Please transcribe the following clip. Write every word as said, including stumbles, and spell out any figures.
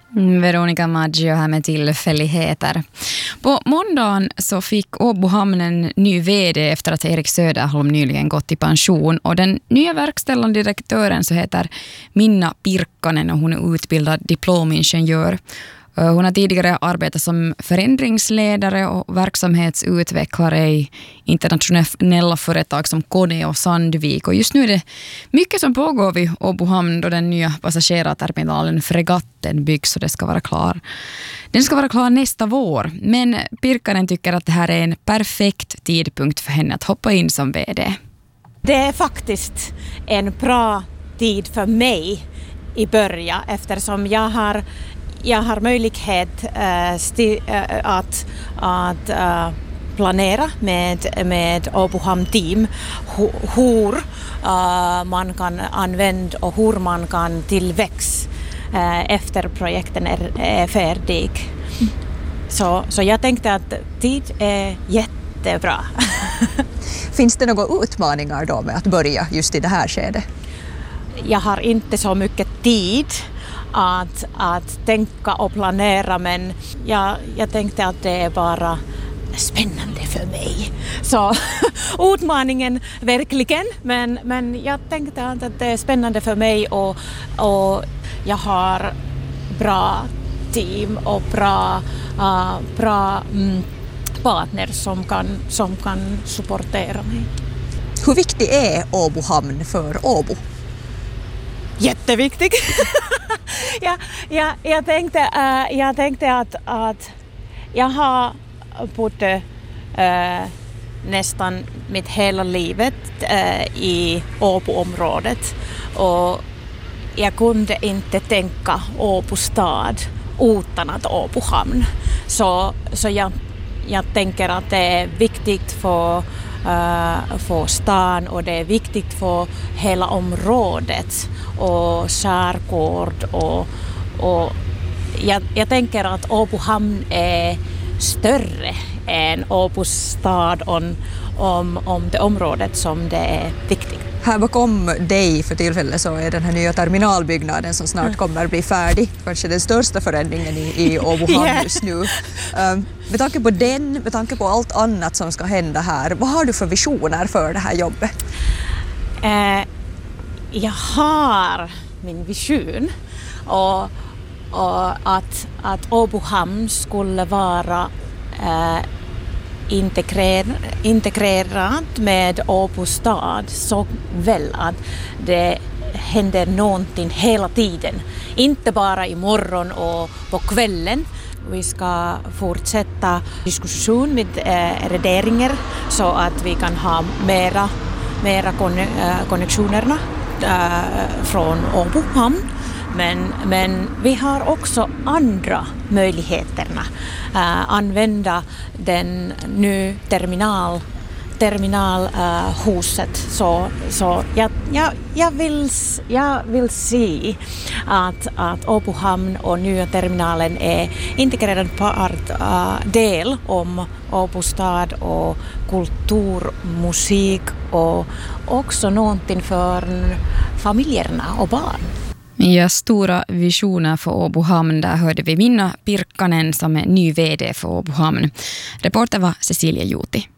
Veronica Maggio här med tillfälligheter. På måndagen så fick Åbo hamn en ny vd efter att Erik Söderholm nyligen gått i pension. Och den nya verkställande direktören så heter Minna Pirkkanen och hon är utbildad diplomingenjör. Hon har tidigare arbetat som förändringsledare och verksamhetsutvecklare i internationella företag som Kone och Sandvik. Och just nu är det mycket som pågår vid Åbo hamn då den nya passagerarterminalen Fregatten byggs och det ska vara klar. Den ska vara klar nästa vår, men Pirkkanen tycker att det här är en perfekt tidpunkt för henne att hoppa in som vd. Det är faktiskt en bra tid för mig i början eftersom jag har Jag har möjlighet uh, sti, uh, att, att uh, planera med, med Åbo hamn team hur uh, man kan använda och hur man kan tillväxa uh, efter projekten är, är färdig. Mm. Så, så jag tänkte att tid är jättebra. Finns det några utmaningar då med att börja just i det här skedet? Jag har inte så mycket tid Att, att tänka och planera, men jag, jag tänkte att det är bara spännande för mig. Så utmaningen verkligen, men, men jag tänkte att det är spännande för mig och, och jag har bra team och bra, uh, bra mm, partner som kan, som kan supportera mig. Hur viktig är Åbo hamn för Åbo? Jätteviktig. jag, jag, jag, tänkte, uh, jag tänkte att, att jag har bott uh, nästan mitt hela livet uh, i Åbo-området och jag kunde inte tänka Åbo stad utan att Åbo hamn. Så, så jag, jag tänker att det är viktigt för Uh, för stan och det är viktigt för hela området och skärgård och, och jag, jag tänker att Åbo hamn är större än Åbo stad om, om, om det området som det är viktigt. Här bakom dig för tillfället så är den här nya terminalbyggnaden som snart mm. kommer bli färdig. Kanske den största förändringen i, i Åbo hamn yeah. just nu. Um, med tanke på den, med tanke på allt annat som ska hända här, vad har du för visioner för det här jobbet? Uh, jag har min vision och, och att, att Åbo hamn skulle vara uh, Integrer, integrerad med Åbo stad så väl att det händer någonting hela tiden. Inte bara imorgon och på kvällen. Vi ska fortsätta diskussion med eh, regeringen så att vi kan ha mera, mera konnektionerna eh, från Åbo hamn. Men, men vi har också andra möjligheterna att uh, använda den nya terminal, terminalhuset. Uh, så så jag, jag, jag, vill, jag vill se att, att Åbo hamn och nya terminalen är integrerad part, uh, del om Åbo stad och kultur, musik och också någonting för familjerna och barn. Ja, stora visioner för Åbo hamn. Där hörde vi Minna Pirkkanen som är ny vd för Åbo hamn. Reporter var Cecilia Juti.